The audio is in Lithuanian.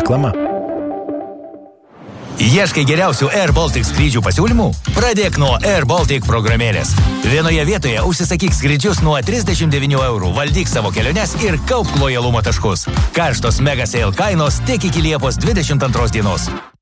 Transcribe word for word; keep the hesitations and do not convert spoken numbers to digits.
Reklama. Ieškai geriausių Air Baltic skrydžių pasiūlymų? Pradėk nuo Air Baltic programėlės. Vienoje vietoje užsisakyk skrydžius nuo trisdešimt devynių eurų, valdyk savo keliones ir kaupk lojalumo taškus. Karštos mega sale kainos tik iki Liepos dvidešimt antros dienos.